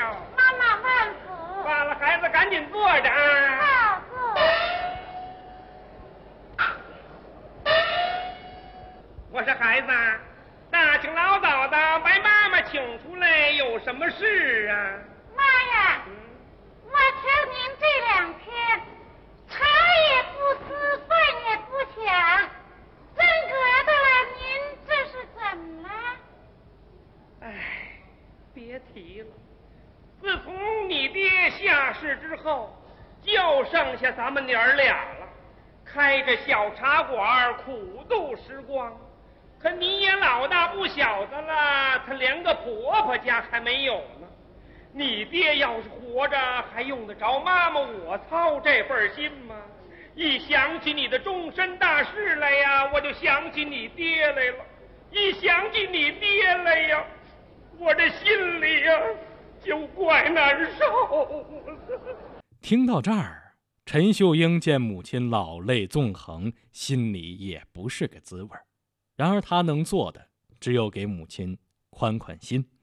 了。 妈妈慢福。 罢了，孩子赶紧坐着啊。 好，坐。 我说孩子，大清老早的把妈妈请出来，有什么事啊？ 妈呀，我瞧您这2天茶也不思，饭也不想，真格的您这是怎么了？ 哎，别提了，自从你爹下世之后，就剩下咱们娘儿俩了，开着小茶馆苦度时光。可你也老大不小的了，他连个婆婆家还没有呢。你爹要是活着，还用得着妈妈我操这份心吗？一想起你的终身大事来呀，我就想起你爹来了。一想起你爹来呀，我这心里呀就怪难受。 听到这儿，陈秀英见母亲老泪纵横，心里也不是个滋味。然而他能做的只有给母亲宽宽心。